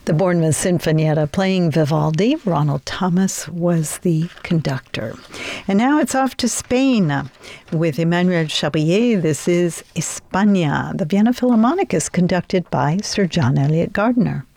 The Bournemouth Sinfonietta playing Vivaldi. Ronald Thomas was the conductor. And now it's off to Spain with Emmanuel Chabrier. This is España. The Vienna Philharmonic is conducted by Sir John Eliot Gardiner.